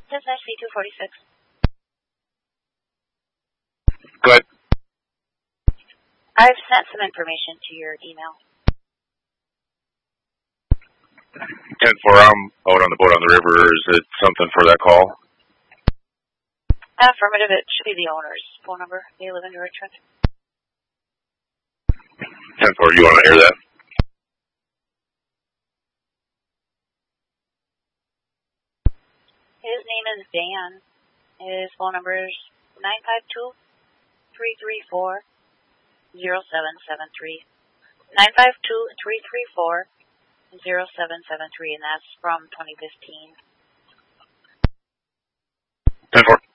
Dispatch C246. Go ahead. I've sent some information to your email. 10-4, I'm out on the boat on the river. Is it something for that call? Affirmative, it should be the owner's phone number. They live in Richmond. 10-4, you want to hear that? His name is Dan. His phone number is 952-334-0773. 952-334-0773, and that's from 2015. 10-4.